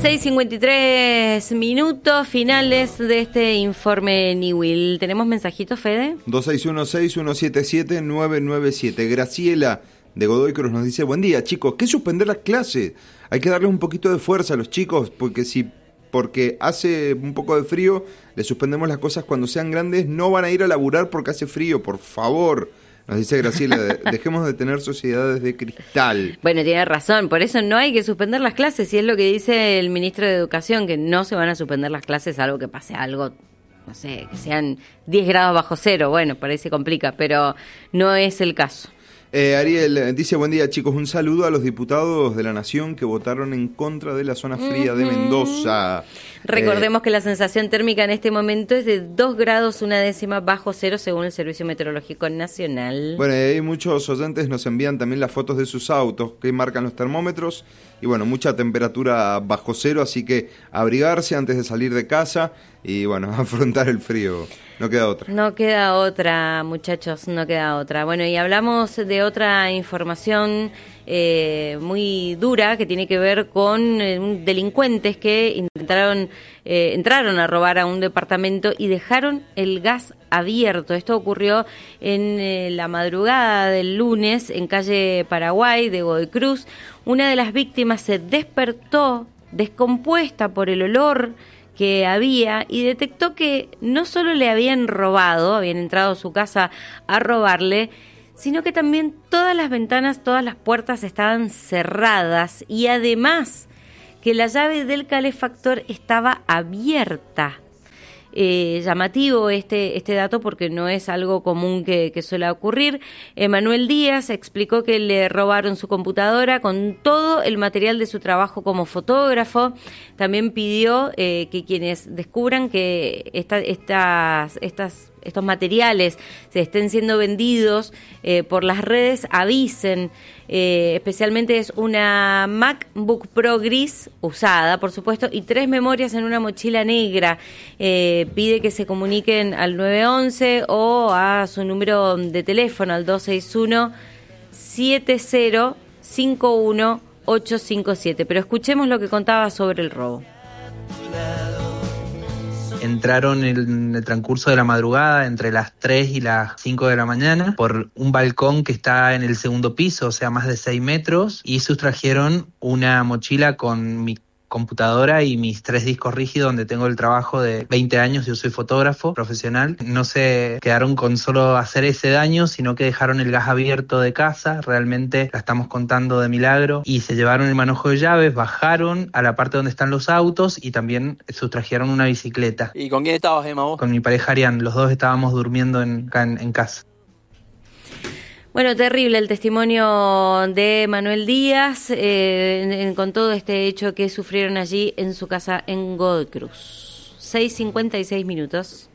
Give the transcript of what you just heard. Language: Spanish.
6:53, finales de este informe Niwil. ¿Tenemos mensajitos, Fede? 2616-177-997. Graciela de Godoy Cruz nos dice: buen día, chicos, ¿qué suspender las clases? Hay que darles un poquito de fuerza a los chicos, porque hace un poco de frío, les suspendemos las cosas. Cuando sean grandes no van a ir a laburar porque hace frío, por favor. Nos dice Graciela, dejemos de tener sociedades de cristal. Bueno, tiene razón, por eso no hay que suspender las clases, y es lo que dice el ministro de Educación, que no se van a suspender las clases salvo que pase algo, no sé, que sean 10 grados bajo cero. Bueno, por ahí se complica, pero no es el caso. Ariel dice: buen día, chicos, un saludo a los diputados de la Nación que votaron en contra de la zona fría de Mendoza. Recordemos que la sensación térmica en este momento es de 2 grados 1/10 bajo cero según el Servicio Meteorológico Nacional. Bueno, hay muchos oyentes nos envían también las fotos de sus autos que marcan los termómetros, y bueno, mucha temperatura bajo cero, así que abrigarse antes de salir de casa y bueno, afrontar el frío. No queda otra. No queda otra, muchachos, no queda otra. Bueno, y hablamos de otra información muy dura que tiene que ver con delincuentes que entraron a robar a un departamento y dejaron el gas abierto. Esto ocurrió en la madrugada del lunes en calle Paraguay de Godoy Cruz. Una de las víctimas se despertó descompuesta por el olor que había y detectó que no solo le habían entrado a su casa a robarle, sino que también todas las ventanas, todas las puertas estaban cerradas, y además que la llave del calefactor estaba abierta. Llamativo este dato porque no es algo común que suele ocurrir. Manuel Díaz explicó que le robaron su computadora con todo el material de su trabajo como fotógrafo. También pidió que quienes descubran que estos materiales se estén siendo vendidos por las redes avisen. Especialmente es una MacBook Pro gris usada, por supuesto, y 3 memorias en una mochila negra. Pide que se comuniquen al 911 o a su número de teléfono al 261-7051-857. Pero escuchemos lo que contaba sobre el robo. Entraron en el transcurso de la madrugada, entre las 3 y las 5 de la mañana, por un balcón que está en el segundo piso, o sea, más de 6 metros, y sustrajeron una mochila con mi computadora y mis 3 discos rígidos donde tengo el trabajo de 20 años. Yo soy fotógrafo profesional. No se quedaron con solo hacer ese daño, sino que dejaron el gas abierto de casa. Realmente la estamos contando de milagro. Y se llevaron el manojo de llaves, bajaron a la parte donde están los autos y también sustrajeron una bicicleta. ¿Y con quién estabas, Emma, vos? Con mi pareja Arián. Los dos estábamos durmiendo en casa. Bueno, terrible el testimonio de Manuel Díaz con todo este hecho que sufrieron allí en su casa en Godoy Cruz. 6:56.